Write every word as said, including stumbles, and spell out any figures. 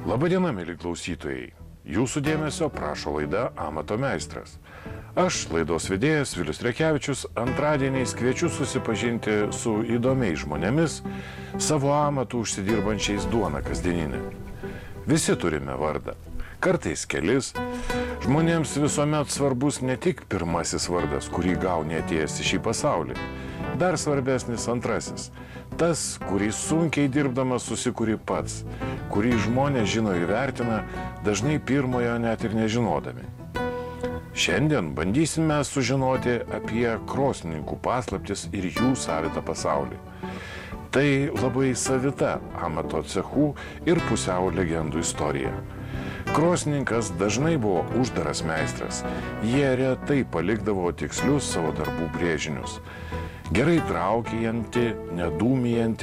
Labadiena, mėly klausytojai. Jūsų dėmesio prašo laida Amato meistras. Aš, laidos vedėjas Vilius Rekevičius, antradieniais kviečiu susipažinti su įdomiais žmonėmis, savo amatų užsidirbančiais duoną kasdieninę. Visi turime vardą, kartais kelis. Žmonėms visuomet svarbus ne tik pirmasis vardas, kurį gauni atėjęs į šį pasaulį. Dar svarbesnis antrasis. Tas, kurį sunkiai dirbdamas susikuri pats, kurį žmonės žino ir vertina, dažnai pirmojo net ir nežinodami. Šiandien bandysime sužinoti apie krosnininkų paslaptis ir jų savitą pasaulį. Tai labai savita amato cechų ir pusiau legendų istorija. Krosnininkas dažnai buvo uždaras meistras. Jie retai palikdavo tikslius savo darbų brėžinius. Gerai traukianti, nedūmijanti